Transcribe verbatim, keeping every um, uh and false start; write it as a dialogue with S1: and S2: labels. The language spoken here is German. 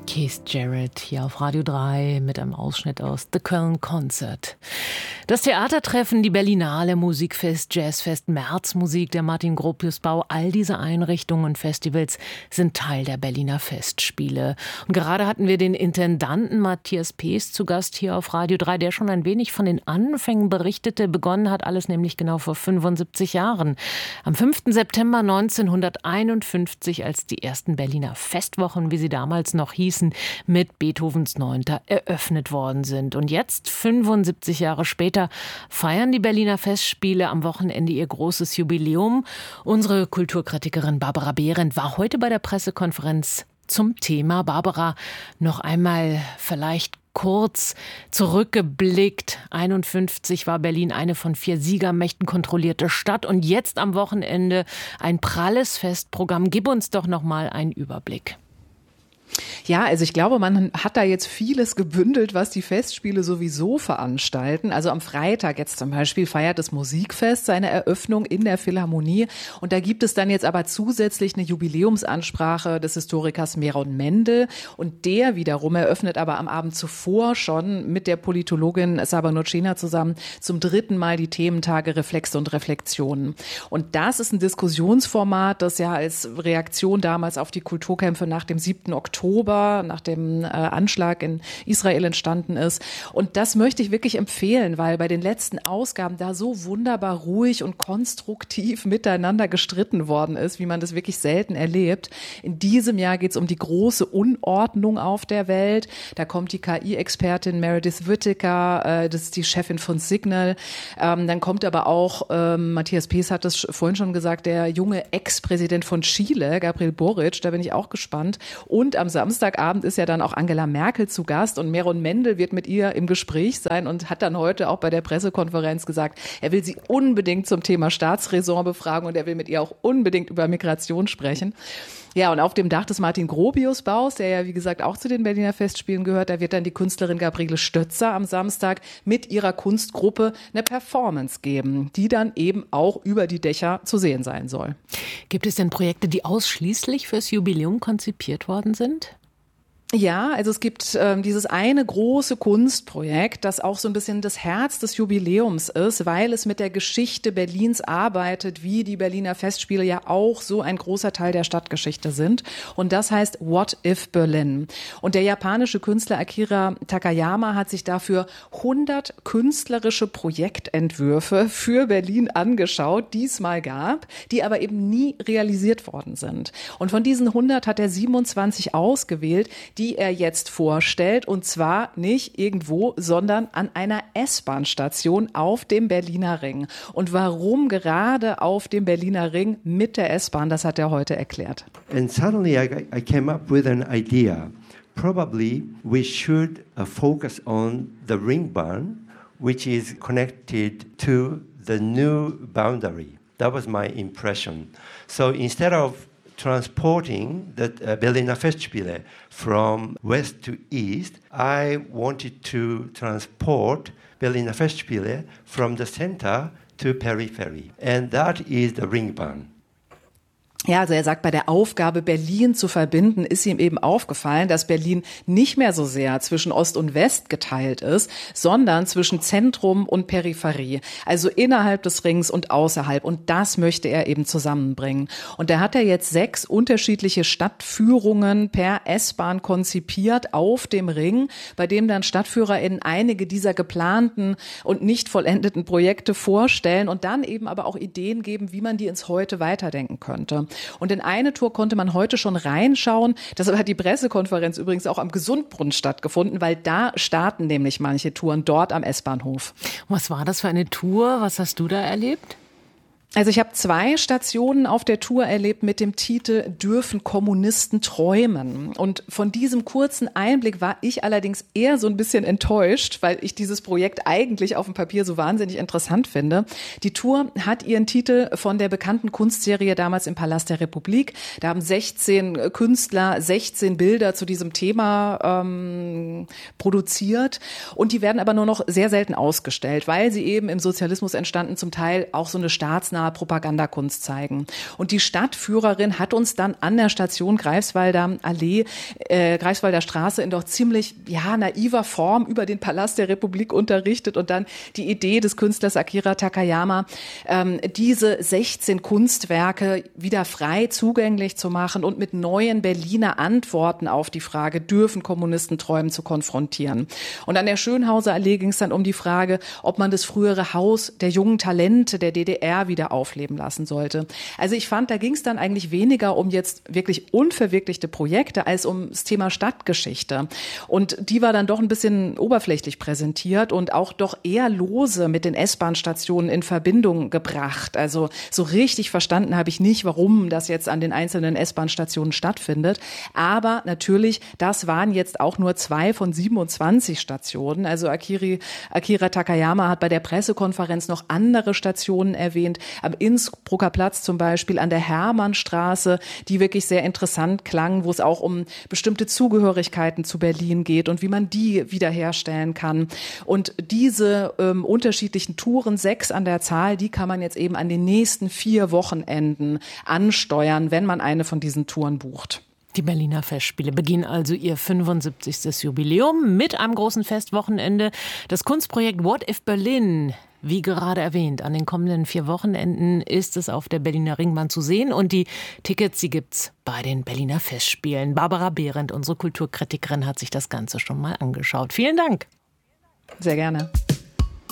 S1: Keith Jarrett hier auf Radio drei mit einem Ausschnitt aus The Köln Concert. Das Theatertreffen, die Berlinale, Musikfest, Jazzfest, Märzmusik, der Martin-Gropius-Bau, all diese Einrichtungen und Festivals sind Teil der Berliner Festspiele. Und gerade hatten wir den Intendanten Matthias Pees zu Gast hier auf Radio drei, der schon ein wenig von den Anfängen berichtete. Begonnen hat alles nämlich genau vor fünfundsiebzig Jahren. Am fünften September neunzehnhunderteinundfünfzig, als die ersten Berliner Festwochen, wie sie damals noch hießen, mit Beethovens Neunter eröffnet worden sind. Und jetzt, fünfundsiebzig Jahre später, feiern die Berliner Festspiele am Wochenende ihr großes Jubiläum. Unsere Kulturkritikerin Barbara Behrendt war heute bei der Pressekonferenz zum Thema. Barbara, noch einmal vielleicht kurz zurückgeblickt. einundfünfzig war Berlin eine von vier Siegermächten kontrollierte Stadt und jetzt am Wochenende ein pralles Festprogramm. Gib uns doch noch mal einen Überblick.
S2: Ja, also ich glaube, man hat da jetzt vieles gebündelt, was die Festspiele sowieso veranstalten. Also am Freitag jetzt zum Beispiel feiert das Musikfest seine Eröffnung in der Philharmonie. Und da gibt es dann jetzt aber zusätzlich eine Jubiläumsansprache des Historikers Meron Mendel. Und der wiederum eröffnet aber am Abend zuvor schon mit der Politologin Saba Nocena zusammen zum dritten Mal die Thementage Reflexe und Reflexionen. Und das ist ein Diskussionsformat, das ja als Reaktion damals auf die Kulturkämpfe nach dem siebten Oktober nach dem äh, Anschlag in Israel entstanden ist. Und das möchte ich wirklich empfehlen, weil bei den letzten Ausgaben da so wunderbar ruhig und konstruktiv miteinander gestritten worden ist, wie man das wirklich selten erlebt. In diesem Jahr geht es um die große Unordnung auf der Welt. Da kommt die K I-Expertin Meredith Whittaker, äh, das ist die Chefin von Signal. Ähm, dann kommt aber auch, ähm, Matthias Pees hat es vorhin schon gesagt, der junge Ex-Präsident von Chile, Gabriel Boric, da bin ich auch gespannt. Und am Samstagabend ist ja dann auch Angela Merkel zu Gast und Meron Mendel wird mit ihr im Gespräch sein und hat dann heute auch bei der Pressekonferenz gesagt, er will sie unbedingt zum Thema Staatsräson befragen und er will mit ihr auch unbedingt über Migration sprechen. Ja, und auf dem Dach des Martin-Gropius-Baus, der ja wie gesagt auch zu den Berliner Festspielen gehört, da wird dann die Künstlerin Gabriele Stötzer am Samstag mit ihrer Kunstgruppe eine Performance geben, die dann eben auch über die Dächer zu sehen sein soll.
S1: Gibt es denn Projekte, die ausschließlich fürs Jubiläum konzipiert worden sind?
S2: Ja, also es gibt ähm, dieses eine große Kunstprojekt, das auch so ein bisschen das Herz des Jubiläums ist, weil es mit der Geschichte Berlins arbeitet, wie die Berliner Festspiele ja auch so ein großer Teil der Stadtgeschichte sind. Und das heißt What If Berlin. Und der japanische Künstler Akira Takayama hat sich dafür hundert künstlerische Projektentwürfe für Berlin angeschaut, die es mal gab, die aber eben nie realisiert worden sind. Und von diesen hundert hat er siebenundzwanzig ausgewählt, die er jetzt vorstellt, und zwar nicht irgendwo, sondern an einer S-Bahn-Station auf dem Berliner Ring. Und warum gerade auf dem Berliner Ring mit der S-Bahn, das hat er heute erklärt.
S3: And suddenly I, I came up with an idea. Probably we should uh, focus on the Ringbahn, which is connected to the new boundary. That was my impression. So instead of transporting the uh, Berliner Festspiele from west to east, I wanted to transport Berliner Festspiele from the center to periphery. And that is the Ringbahn.
S2: Ja, also er sagt, bei der Aufgabe, Berlin zu verbinden, ist ihm eben aufgefallen, dass Berlin nicht mehr so sehr zwischen Ost und West geteilt ist, sondern zwischen Zentrum und Peripherie, also innerhalb des Rings und außerhalb. Und das möchte er eben zusammenbringen. Und da hat er jetzt sechs unterschiedliche Stadtführungen per S-Bahn konzipiert auf dem Ring, bei dem dann StadtführerInnen einige dieser geplanten und nicht vollendeten Projekte vorstellen und dann eben aber auch Ideen geben, wie man die ins Heute weiterdenken könnte. Und in eine Tour konnte man heute schon reinschauen. Deshalb hat die Pressekonferenz übrigens auch am Gesundbrunnen stattgefunden, weil da starten nämlich manche Touren dort am S-Bahnhof.
S1: Was war das für eine Tour? Was hast du da erlebt?
S2: Also ich habe zwei Stationen auf der Tour erlebt mit dem Titel Dürfen Kommunisten träumen? Und von diesem kurzen Einblick war ich allerdings eher so ein bisschen enttäuscht, weil ich dieses Projekt eigentlich auf dem Papier so wahnsinnig interessant finde. Die Tour hat ihren Titel von der bekannten Kunstserie damals im Palast der Republik. Da haben sechzehn Künstler sechzehn Bilder zu diesem Thema ähm, produziert und die werden aber nur noch sehr selten ausgestellt, weil sie eben im Sozialismus entstanden, zum Teil auch so eine staatsnahe staatsnahe Propagandakunst zeigen. Und die Stadtführerin hat uns dann an der Station Greifswalder Allee, äh, Greifswalder Straße in doch ziemlich ja naiver Form über den Palast der Republik unterrichtet und dann die Idee des Künstlers Akira Takayama, ähm, diese sechzehn Kunstwerke wieder frei zugänglich zu machen und mit neuen Berliner Antworten auf die Frage, dürfen Kommunisten träumen, zu konfrontieren. Und an der Schönhauser Allee ging es dann um die Frage, ob man das frühere Haus der jungen Talente der D D R wieder aufleben lassen sollte. Also ich fand, da ging es dann eigentlich weniger um jetzt wirklich unverwirklichte Projekte als um das Thema Stadtgeschichte. Und die war dann doch ein bisschen oberflächlich präsentiert und auch doch eher lose mit den S-Bahn-Stationen in Verbindung gebracht. Also so richtig verstanden habe ich nicht, warum das jetzt an den einzelnen S-Bahn-Stationen stattfindet. Aber natürlich, das waren jetzt auch nur zwei von siebenundzwanzig Stationen. Also Akiri, Akira Takayama hat bei der Pressekonferenz noch andere Stationen erwähnt. Am Innsbrucker Platz zum Beispiel, an der Hermannstraße, die wirklich sehr interessant klangen, wo es auch um bestimmte Zugehörigkeiten zu Berlin geht und wie man die wiederherstellen kann. Und diese ähm, unterschiedlichen Touren, sechs an der Zahl, die kann man jetzt eben an den nächsten vier Wochenenden ansteuern, wenn man eine von diesen Touren bucht.
S1: Die Berliner Festspiele beginnen also ihr fünfundsiebzigstes Jubiläum mit einem großen Festwochenende. Das Kunstprojekt What If Berlin, wie gerade erwähnt, an den kommenden vier Wochenenden ist es auf der Berliner Ringbahn zu sehen und die Tickets, die gibt's bei den Berliner Festspielen. Barbara Behrendt, unsere Kulturkritikerin, hat sich das Ganze schon mal angeschaut. Vielen Dank.
S2: Sehr gerne.